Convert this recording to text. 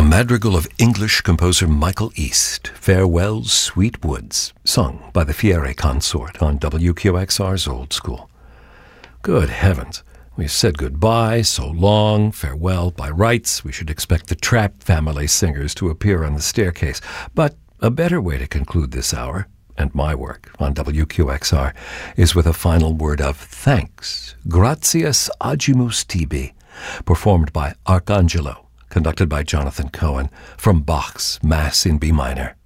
madrigal of English composer Michael East, Farewell's Sweet Woods, sung by the Fieri Consort on WQXR's Old School. Good heavens, we've said goodbye, so long, farewell. By rights, we should expect the Trapp family singers to appear on the staircase. But a better way to conclude this hour, and my work on WQXR, is with a final word of thanks. Gratias agimus tibi, performed by Arcangelo, conducted by Jonathan Cohen, from Bach's Mass in B minor.